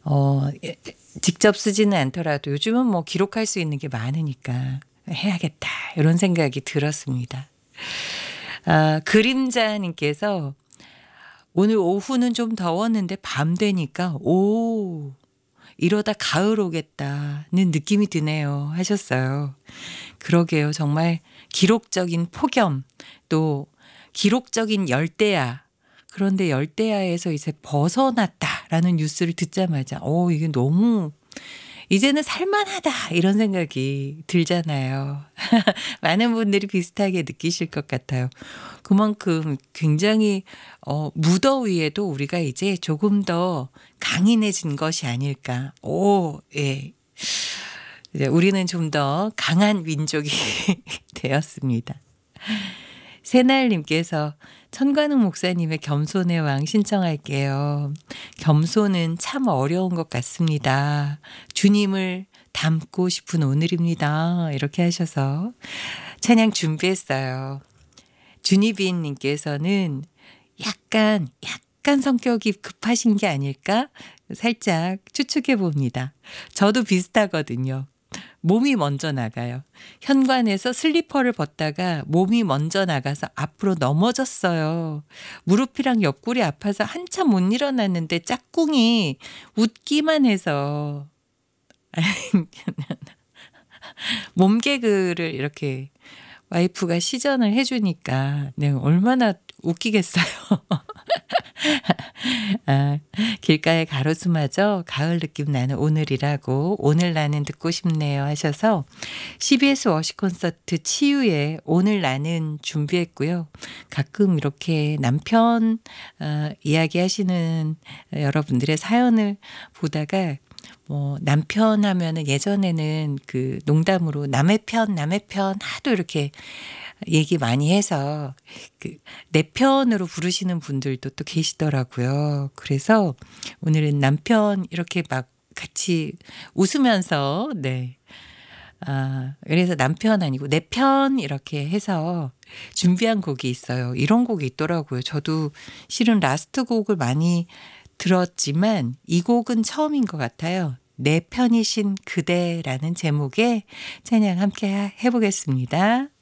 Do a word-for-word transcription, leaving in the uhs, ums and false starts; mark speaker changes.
Speaker 1: 어 예 직접 쓰지는 않더라도 요즘은 뭐 기록할 수 있는 게 많으니까 '해야겠다.' 요런 생각이 들었습니다. 아 그림자 님께서 "오늘 오후는 좀 더웠는데 밤 되니까 '오 이러다 가을 오겠다.'는 느낌이 드네요." 하셨어요. 그러게요. 정말 기록적인 폭염 또 기록적인 열대야. 그런데 '열대야에서 이제 벗어났다.'라는 뉴스를 듣자마자 어 이게 너무 '이제는 살 만하다.' 이런 생각이 들잖아요. 많은 분들이 비슷하게 느끼실 것 같아요. 그만큼 굉장히 어 무더위에도 우리가 이제 조금 더 강인해진 것이 아닐까. 오 예. 이제 우리는 좀 더 강한 민족이 되었습니다. 새날 님께서 천관웅 목사님의 겸손의 왕 신청할게요. 겸손은 참 어려운 것 같습니다. 주님을 닮고 싶은 오늘입니다. 이렇게 하셔서 찬양 준비했어요. 준희빈 님께서는 약간, 약간 성격이 급하신 게 아닐까 살짝 추측해 봅니다. 저도 비슷하거든요. 몸이 먼저 나가요. 현관에서 슬리퍼를 벗다가 몸이 먼저 나가서 앞으로 넘어졌어요. 무릎이랑 옆구리 아파서 한참 못 일어났는데 짝꿍이 웃기만 해서 몸개그를 이렇게 와이프가 시전을 해 주니까 네 얼마나 웃기겠어요. 아 길가의 가로수마저 가을 느낌 나는 오늘이라고 오늘 나는 듣고 싶네요 하셔서 씨비에스 워시 콘서트 치유의 오늘 나는 준비했고요. 가끔 이렇게 남편 어 이야기하시는 여러분들의 사연을 보다가 뭐 남편 하면은 예전에는 그 농담으로 남의 편, 남의 편 하도 이렇게 얘기 많이 해서 그 내 편으로 부르시는 분들도 또 계시더라고요. 그래서 오늘은 남편 이렇게 막 같이 웃으면서 네. 아 그래서 남편 아니고 내 편 이렇게 해서 준비한 곡이 있어요. 이런 곡이 있더라고요. 저도 실은 라스트 곡을 많이 들었지만 이 곡은 처음인 것 같아요. 내 편이신 그대라는 제목의 찬양 함께 해 보겠습니다.